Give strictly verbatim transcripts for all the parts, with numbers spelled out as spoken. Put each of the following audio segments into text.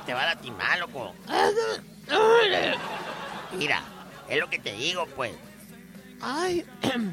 te va a lastimar, loco. Mira, es lo que te digo, pues. Ay,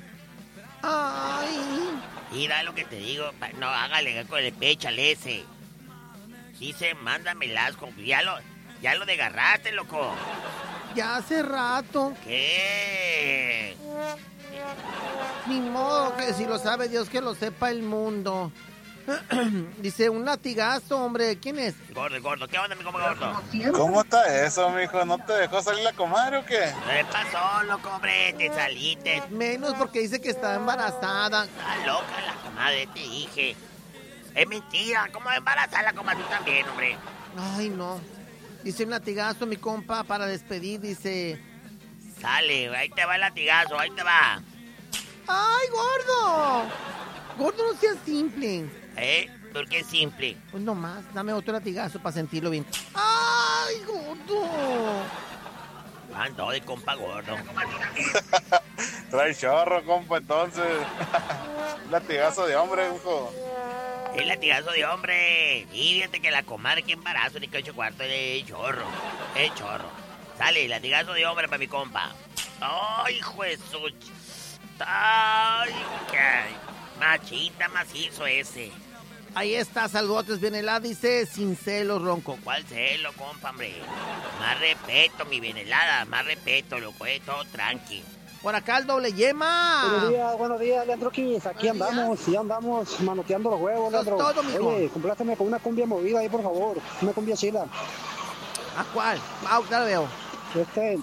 ay. Mira, es lo que te digo. No, hágale con el pecho al ese. Dice, mándame el asco. Ya lo, ya lo desgarraste, loco. Ya hace rato. ¿Qué? Ni modo, que si lo sabe Dios, que lo sepa el mundo. Dice, un latigazo, hombre. ¿Quién es? Gordo, gordo. ¿Qué onda, mi compa gordo? ¿Cómo está eso, mijo? ¿No te dejó salir la comadre o qué? ¿Qué pasó, loco, hombre? Te saliste. Menos porque dice que está embarazada. Está loca la comadre, te dije. Es mentira. ¿Cómo embarazar la comadre tú también, hombre? Ay, no. Dice un latigazo, mi compa, para despedir. Dice... Sale, ahí te va el latigazo, ahí te va. ¡Ay, gordo! Gordo, no seas simple. ¿Eh? ¿Por qué simple? Pues nomás, dame otro latigazo para sentirlo bien. ¡Ay, gordo! Ando de compa gordo. Trae chorro, compa, entonces. Latigazo de hombre, hijo. El latigazo de hombre. Y fíjate que la comadre que embarazo ni que ocho cuartos es chorro. Es chorro. Sale, latigazo de hombre para mi compa. ¡Ay, hijo de su... ¡Ay, qué machita macizo ese! Ahí está, saludotes, Benelá, dice, sin celos, ronco. ¿Cuál celo, compa, hombre? Más respeto, mi Benelada, más respeto, loco, es todo tranqui. Por acá el doble yema. Buenos días, buenos días, Leandro Quis. Aquí andamos, sí andamos manoteando los huevos, Leandro. Eso es todo, mijo. Oye, compláceme con una cumbia movida ahí, por favor. Una cumbia chila. ¿A cuál? Ah, ya lo veo. Este...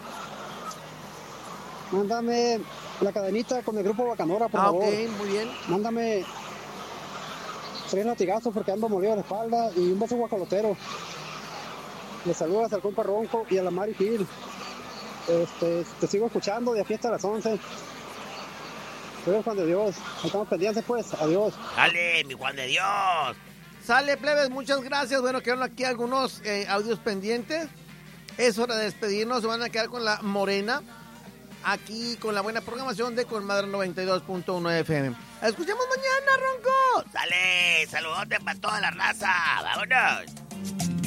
Mándame la cadenita con el grupo Bacanora, por ah, favor. ok, muy bien. Mándame tres latigazos porque ando molido de la espalda y un beso guacolotero. Le saludas al compa Ronco y a la Mari Gil. Este, te sigo escuchando de aquí hasta las once. Soy Juan de Dios. Estamos pendientes, pues. Adiós. Dale, mi Juan de Dios. Sale, plebes, muchas gracias. Bueno, quedaron aquí algunos eh, audios pendientes. Es hora de despedirnos. Se van a quedar con la morena. Aquí con la buena programación de Colmadre noventa y dos punto uno F M. Escuchamos mañana, Ronco. Dale, saludote para toda la raza. Vámonos.